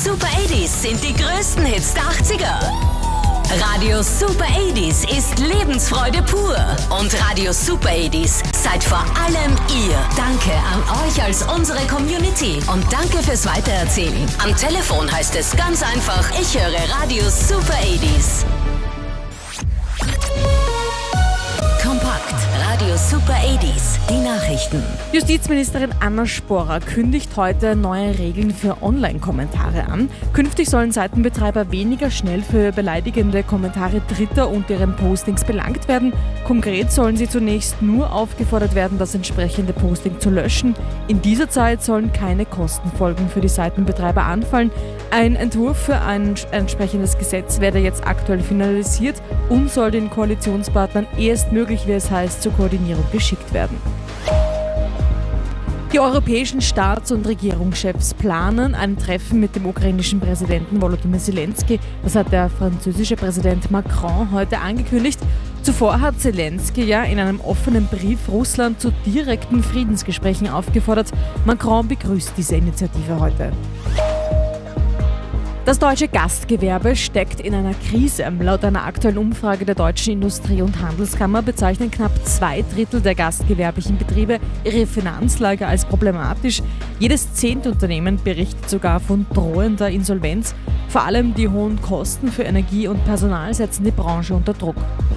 Super 80s sind die größten Hits der 80er. Radio Super 80s ist Lebensfreude pur. Und Radio Super 80s seid vor allem ihr. Danke an euch als unsere Community. Und danke fürs Weitererzählen. Am Telefon heißt es ganz einfach, ich höre Radio Super 80s. Kompakt. Radio Super 80s. Die Nachrichten. Justizministerin Anna Sporrer kündigt heute neue Regeln für Online-Kommentare an. Künftig sollen Seitenbetreiber weniger schnell für beleidigende Kommentare Dritter unter ihren Postings belangt werden. Konkret sollen sie zunächst nur aufgefordert werden, das entsprechende Posting zu löschen. In dieser Zeit sollen keine Kostenfolgen für die Seitenbetreiber anfallen. Ein Entwurf für ein entsprechendes Gesetz werde jetzt aktuell finalisiert und soll den Koalitionspartnern erstmöglich, wie es heißt, zur Koordinierung geschickt werden. Die europäischen Staats- und Regierungschefs planen ein Treffen mit dem ukrainischen Präsidenten Volodymyr Zelensky. Das hat der französische Präsident Macron heute angekündigt. Zuvor hat Zelensky in einem offenen Brief Russland zu direkten Friedensgesprächen aufgefordert. Macron begrüßt diese Initiative heute. Das deutsche Gastgewerbe steckt in einer Krise. Laut einer aktuellen Umfrage der Deutschen Industrie- und Handelskammer bezeichnen knapp 2/3 der gastgewerblichen Betriebe ihre Finanzlage als problematisch. Jedes 10. Unternehmen berichtet sogar von drohender Insolvenz. Vor allem die hohen Kosten für Energie und Personal setzen die Branche unter Druck.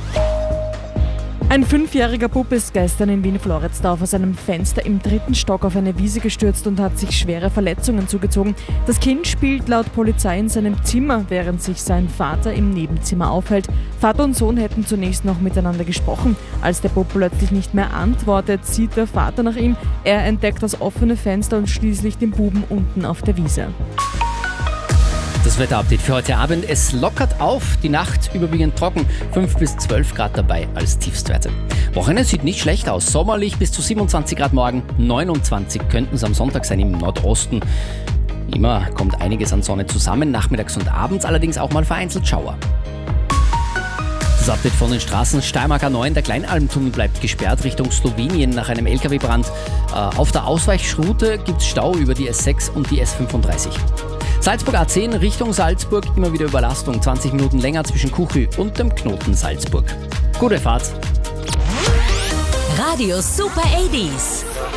Ein 5-jähriger Bub ist gestern in Wien-Floridsdorf aus einem Fenster im 3. Stock auf eine Wiese gestürzt und hat sich schwere Verletzungen zugezogen. Das Kind spielt laut Polizei in seinem Zimmer, während sich sein Vater im Nebenzimmer aufhält. Vater und Sohn hätten zunächst noch miteinander gesprochen. Als der Bub plötzlich nicht mehr antwortet, sieht der Vater nach ihm. Er entdeckt das offene Fenster und schließlich den Buben unten auf der Wiese. Das Wetterupdate für heute Abend. Es lockert auf, die Nacht überwiegend trocken, 5 bis 12 Grad dabei als Tiefstwerte. Wochenende sieht nicht schlecht aus, sommerlich bis zu 27 Grad morgen, 29 könnten es am Sonntag sein im Nordosten. Immer kommt einiges an Sonne zusammen, nachmittags und abends allerdings auch mal vereinzelt Schauer. Das Update von den Straßen: Steiermark A9, der Kleinalmtunnel bleibt gesperrt Richtung Slowenien nach einem LKW-Brand. Auf der Ausweichroute gibt es Stau über die S6 und die S35. Salzburg A10 Richtung Salzburg, immer wieder Überlastung, 20 Minuten länger zwischen Kuchel und dem Knoten Salzburg. Gute Fahrt! Radio Super 80s.